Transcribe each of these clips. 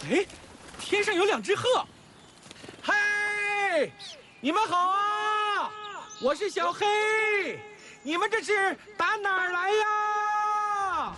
嘿，天上有2只鹤！嘿，你们好啊！我是小黑，你们这是打哪儿来呀？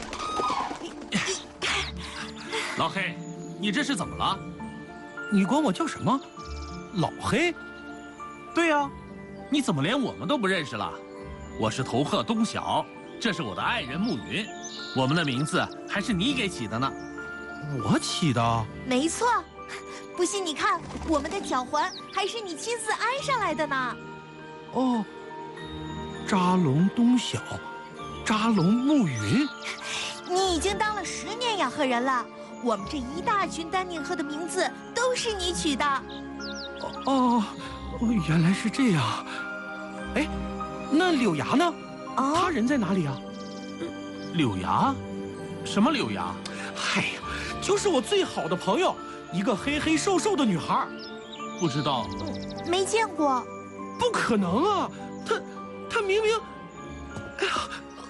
老黑，你这是怎么了？ 你管我叫什么？老黑？ 对呀，你怎么连我们都不认识了？我是头鹤东晓，这是我的爱人暮云，我们的名字还是你给起的呢。 我起的？ 没错，不信你看，我们的脚环还是你亲自安上来的呢。 哦，扎龙东晓，扎龙暮云。 你已经当了10年养鹤人了，我们这一大群丹顶鹤的名字都是你取的。 哦，原来是这样。哎，那柳芽呢？ 哦， 他人在哪里啊？ 柳芽？什么柳芽？ 嗨呀，就是我最好的朋友，一个黑黑瘦瘦的女孩。 不知道。 没见过。 不可能啊！他明明……哎呀，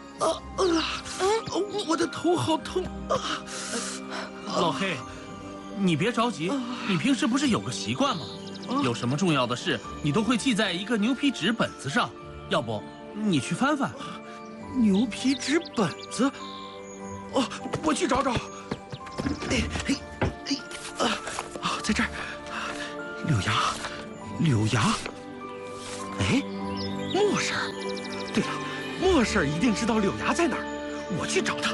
我的头好痛啊！ 老黑，你别着急，你平时不是有个习惯吗？有什么重要的事，你都会记在一个牛皮纸本子上。要不，你去翻翻。 牛皮纸本子？哦，我去找找。在这儿。柳芽。哎，莫婶儿。对了，莫婶儿一定知道柳芽在哪儿，我去找她。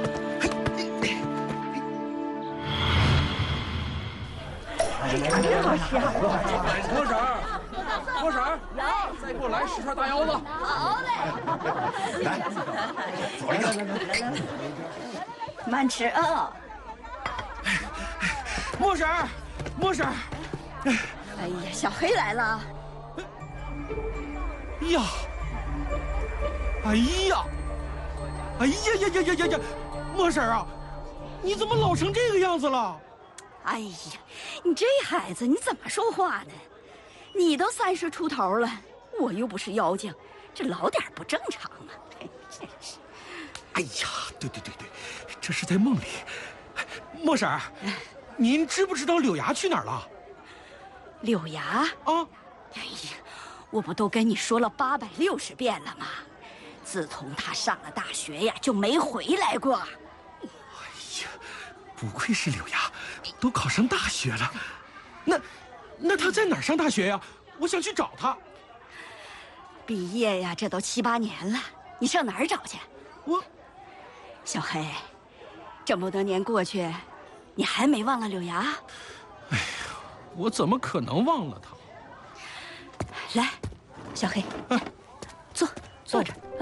真好吃啊！郭婶儿，再给我来10串大腰子。 好嘞。 来，走一个。 慢吃啊！ 莫婶儿。 哎呀，小黑来了。 呀！哎呀！莫婶儿啊，你怎么老成这个样子了？ 哎呀，你这孩子你怎么说话呢？你都30出头了，我又不是妖精，这老点不正常吗？真是。 哎呀，对，这是在梦里。莫婶儿，您知不知道柳芽去哪儿了？ 柳芽啊？ 哎呀，我不都跟你说了860遍了吗？自从他上了大学呀，就没回来过。 哎呀，不愧是柳芽，都考上大学了。那他在哪儿上大学呀？我想去找他。 毕业呀，这都7、8年了，你上哪儿找去？小黑，这么多年过去，你还没忘了柳芽？ 哎呀，我怎么可能忘了他？ 来，小黑，坐着啊。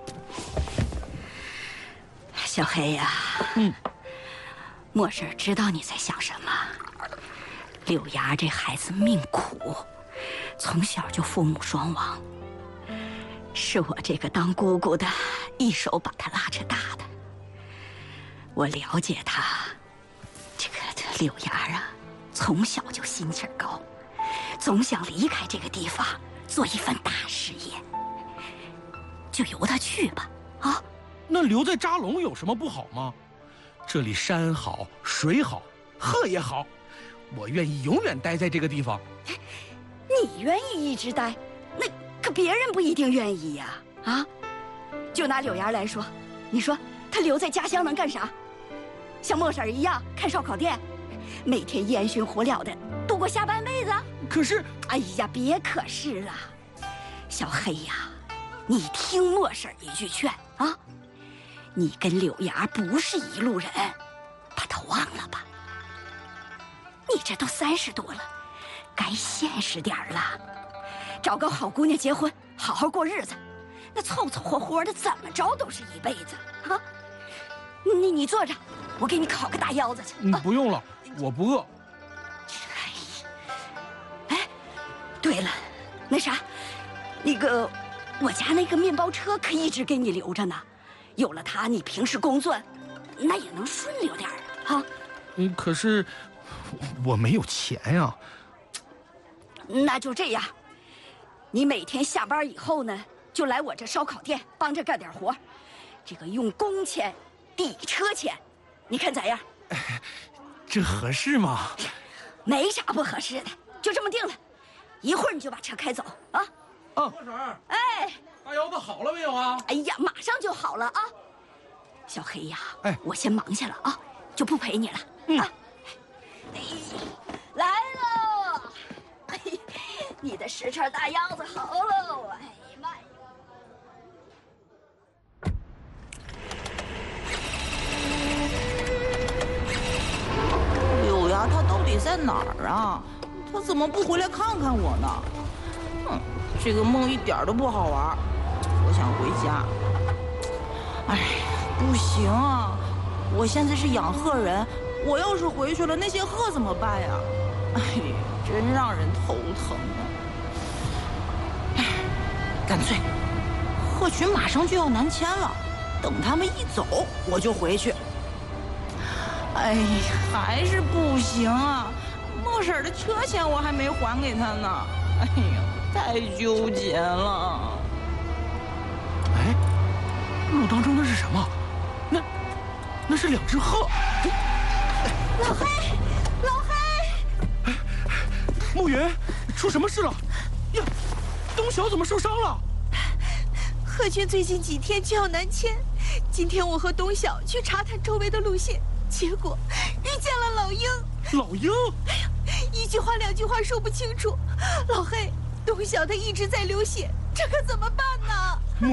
小黑呀，莫婶儿知道你在想什么。柳芽这孩子命苦，从小就父母双亡，是我这个当姑姑的一手把他拉扯大的。我了解他，这柳芽啊，从小就心气儿高，总想离开这个地方，做一番大事业。就由他去吧，啊！ 那留在扎龙有什么不好吗？这里山好，水好，鹤也好，我愿意永远待在这个地方。 你愿意一直待，那可别人不一定愿意呀！啊，就拿柳芽来说，你说他留在家乡能干啥？像莫婶儿一样开烧烤店，每天烟熏火燎的度过下半辈子。 可是， 哎呀，别可是了，小黑呀，你听莫婶儿一句劝啊，你跟柳芽不是一路人，把他忘了吧。你这都30多了，该现实点儿了，找个好姑娘结婚，好好过日子。那凑凑合合的，怎么着都是一辈子啊！你坐着，我给你烤个大腰子去。 不用了，我不饿。 哎，对了，那啥，我家那个面包车可一直给你留着呢，有了它，你平时工作那也能顺溜点啊。 可是我没有钱呀。 那就这样，你每天下班以后呢，就来我这烧烤店帮着干点活，这个用工钱抵车钱，你看咋样？ 这合适吗？ 没啥不合适的，就这么定了。一会儿你就把车开走啊。 墨婶儿， 哎， 大腰子好了没有啊？ 哎呀，马上就好了啊。小黑呀， 哎， 我先忙去了啊，就不陪你了啊。哎，来喽！哎，你的10串大腰子好喽！哎妈呀！ 柳芽他到底在哪儿啊？他怎么不回来看看我呢？这个梦一点都不好玩，我想回家。哎，不行啊！我现在是养鹤人，我要是回去了，那些鹤怎么办呀？哎呀，真让人头疼啊！哎，干脆，鹤群马上就要南迁了，等他们一走，我就回去。哎呀，还是不行啊！墨婶的车钱我还没还给他呢。哎呀，太纠结了。 哎，路当中那是什么？那是2只鹤。 老黑，老黑！ 暮云，出什么事了？呀，东晓怎么受伤了？ 鹤群最近几天就要南迁，今天我和东晓去查探周围的路线，结果遇见了老鹰。 老鹰？ 哎呀，1句话2句话说不清楚。老黑，东晓他一直在流血，这可怎么办呢？